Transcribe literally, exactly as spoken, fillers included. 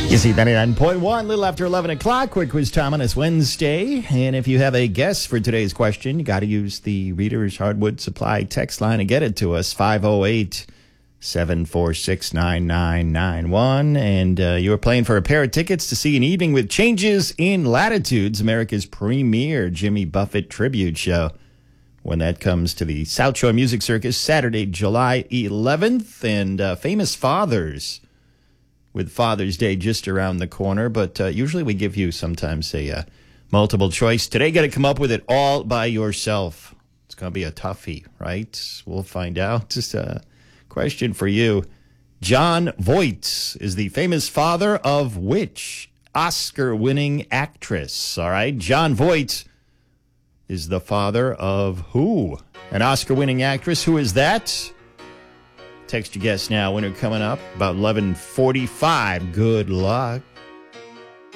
You see ninety-nine point one, a little after eleven o'clock. Quick quiz time on this Wednesday. And if you have a guess for today's question, you got to use the Reader's Hardwood Supply text line and get it to us, five oh eight, seven four six, nine nine nine one. And uh, you are playing for a pair of tickets to see An Evening with Changes in Latitudes, America's premier Jimmy Buffett tribute show, when that comes to the South Shore Music Circus, Saturday, July eleventh. And uh, Famous Fathers, with Father's Day just around the corner. But uh, usually we give you sometimes a uh, multiple choice. Today, got to come up with it all by yourself. It's going to be a toughie, right? We'll find out. Just a question for you. Jon Voight is the famous father of which Oscar-winning actress? All right, Jon Voight is the father of who? An Oscar-winning actress. Who is that? Text your guess now. Winner coming up about eleven forty-five. Good luck.